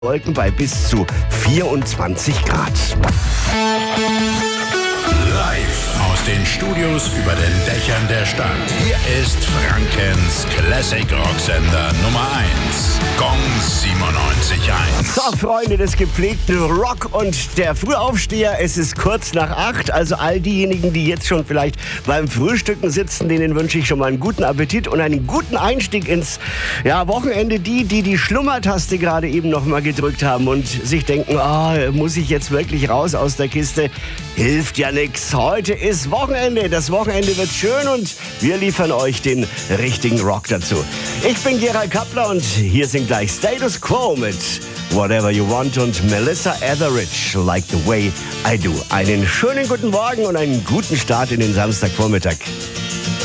Wolken bei bis zu 24 Grad. Live aus den Studios über den Dächern der Stadt. Hier ist Frankens Classic Rocksender Nummer 1. Gong 97.1. So, Freunde des gepflegten Rock und der Frühaufsteher, es ist kurz nach 8. Also all diejenigen, die jetzt schon vielleicht beim Frühstücken sitzen, denen wünsche ich schon mal einen guten Appetit und einen guten Einstieg ins Wochenende. Die Schlummertaste gerade eben noch mal gedrückt haben und sich denken, muss ich jetzt wirklich raus aus der Kiste? Hilft ja nix. Heute ist Wochenende. Das Wochenende wird schön und wir liefern euch den richtigen Rock dazu. Ich bin Gerald Kappler und hier sind gleich Status Quo mit Whatever You Want und Melissa Etheridge, Like the Way I Do. Einen schönen guten Morgen und einen guten Start in den Samstagvormittag.